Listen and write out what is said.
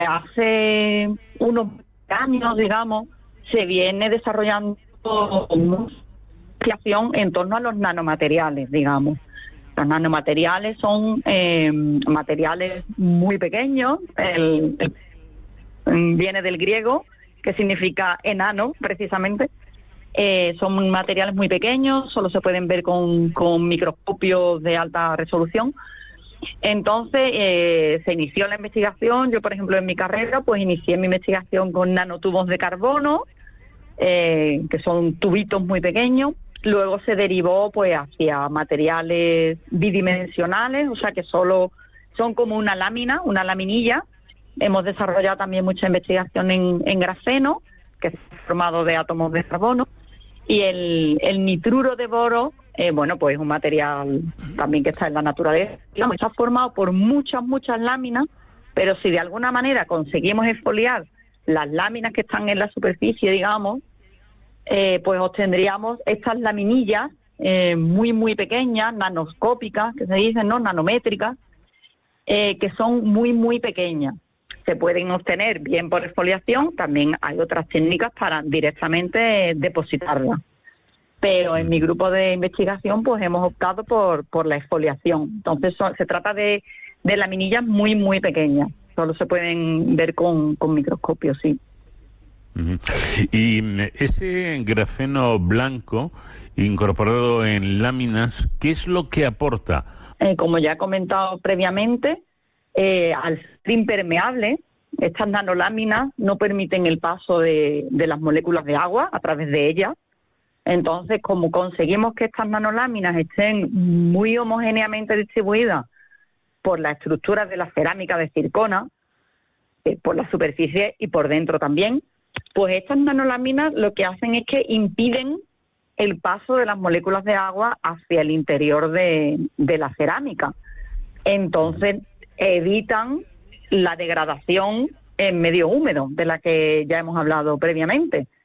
hace unos años, digamos, se viene desarrollando mucha investigación en torno a los nanomateriales, digamos. Los nanomateriales son materiales muy pequeños, viene del griego, que significa enano, precisamente. Son materiales muy pequeños, solo se pueden ver con microscopios de alta resolución. Entonces se inició la investigación. Yo, por ejemplo, en mi carrera, pues inicié mi investigación con nanotubos de carbono, que son tubitos muy pequeños. Luego se derivó pues hacia materiales bidimensionales, o sea que solo son como una lámina, una laminilla. Hemos desarrollado también mucha investigación en grafeno, que es formado de átomos de carbono. Y el nitruro de boro, bueno, pues es un material también que está en la naturaleza. Digamos, está formado por muchas láminas, pero si de alguna manera conseguimos exfoliar las láminas que están en la superficie, digamos, pues obtendríamos estas laminillas muy pequeñas, nanoscópicas, que se dicen, ¿no? Nanométricas, que son muy pequeñas. Se pueden obtener bien por exfoliación, también hay otras técnicas para directamente depositarlas. Pero en mi grupo de investigación pues hemos optado por la exfoliación. Entonces se trata de laminillas muy pequeñas, solo se pueden ver con microscopio, sí. Uh-huh. Y ese grafeno blanco incorporado en láminas, ¿qué es lo que aporta? Como ya he comentado previamente, al ser impermeable, estas nanoláminas no permiten el paso de las moléculas de agua a través de ellas. Entonces, como conseguimos que estas nanoláminas estén muy homogéneamente distribuidas por la estructura de la cerámica de zircona, por la superficie y por dentro también, pues estas nanoláminas lo que hacen es que impiden el paso de las moléculas de agua hacia el interior de la cerámica. Entonces, evitan la degradación en medio húmedo, de la que ya hemos hablado previamente.